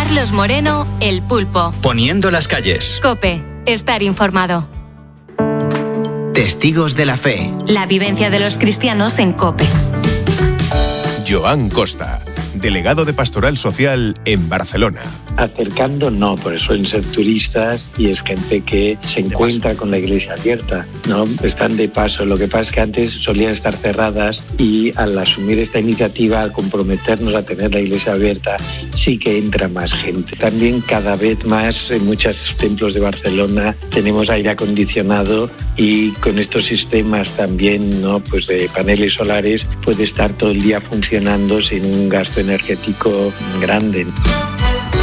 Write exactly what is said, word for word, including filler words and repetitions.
Carlos Moreno, El Pulpo. Poniendo las calles. COPE. Estar informado. Testigos de la fe. La vivencia de los cristianos en COPE. Joan Costa, delegado de Pastoral Social en Barcelona. Acercando no, porque suelen ser turistas y es gente que se encuentra con la iglesia abierta, ¿no? Están de paso. Lo que pasa es que antes solían estar cerradas y al asumir esta iniciativa, al comprometernos a tener la iglesia abierta, sí que entra más gente. También cada vez más en muchos templos de Barcelona tenemos aire acondicionado y con estos sistemas también, ¿no? Pues de paneles solares puede estar todo el día funcionando sin un gasto energético grande.